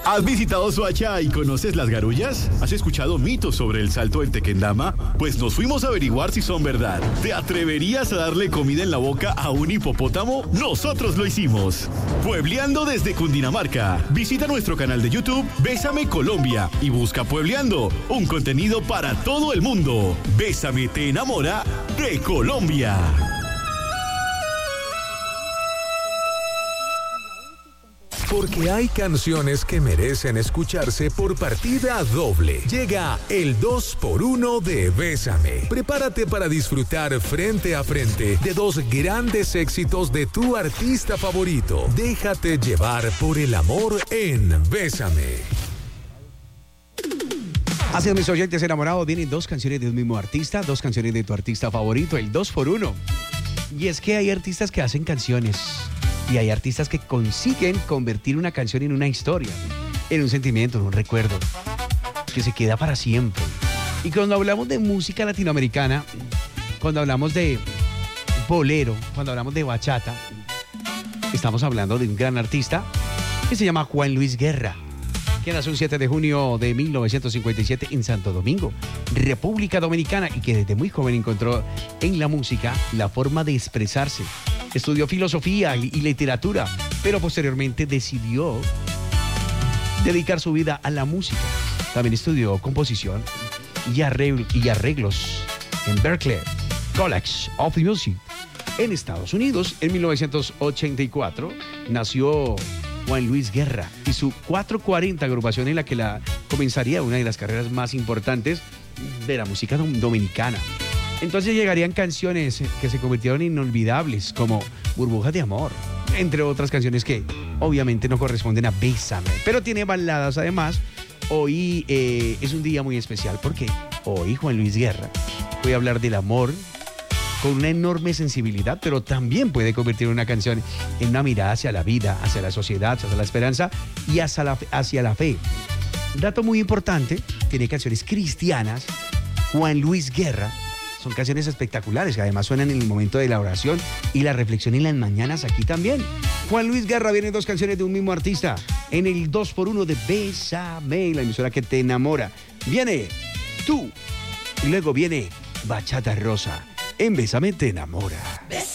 ¿Has visitado Soacha y conoces las garullas? ¿Has escuchado mitos sobre el salto del Tequendama? Pues nos fuimos a averiguar si son verdad. ¿Te atreverías a darle comida en la boca a un hipopótamo? Nosotros lo hicimos. Puebleando desde Cundinamarca. Visita nuestro canal de YouTube Bésame Colombia y busca Puebleando, un contenido para todo el mundo. Bésame te enamora de Colombia. Porque hay canciones que merecen escucharse por partida doble. Llega el 2x1 de Bésame. Prepárate para disfrutar frente a frente de dos grandes éxitos de tu artista favorito. Déjate llevar por el amor en Bésame. Así es, mis oyentes enamorados, vienen dos canciones de un mismo artista, dos canciones de tu artista favorito, el 2x1. Y es que hay artistas que hacen canciones. Y hay artistas que consiguen convertir una canción en una historia, en un sentimiento, en un recuerdo, que se queda para siempre. Y cuando hablamos de música latinoamericana, cuando hablamos de bolero, cuando hablamos de bachata, estamos hablando de un gran artista que se llama Juan Luis Guerra, que nació el 7 de junio de 1957 en Santo Domingo, República Dominicana, y que desde muy joven encontró en la música la forma de expresarse. Estudió filosofía y literatura, pero posteriormente decidió dedicar su vida a la música. También estudió composición y arreglos en Berklee College of Music en Estados Unidos. En 1984 nació Juan Luis Guerra y su 440 agrupación, en la que comenzaría una de las carreras más importantes de la música dominicana. Entonces llegarían canciones que se convirtieron en inolvidables, como Burbujas de Amor, entre otras canciones que obviamente no corresponden a Bésame, pero tiene baladas además. Hoy es un día muy especial porque hoy Juan Luis Guerra voy a hablar del amor con una enorme sensibilidad, pero también puede convertir una canción en una mirada hacia la vida, hacia la sociedad, hacia la esperanza y hacia la fe. Dato muy importante, tiene canciones cristianas. Juan Luis Guerra son canciones espectaculares que además suenan en el momento de la oración y la reflexión en las mañanas aquí también. Juan Luis Guerra, vienen dos canciones de un mismo artista en el 2x1 de Bésame, la emisora que te enamora. Viene Tú y luego viene Bachata Rosa en Bésame te enamora.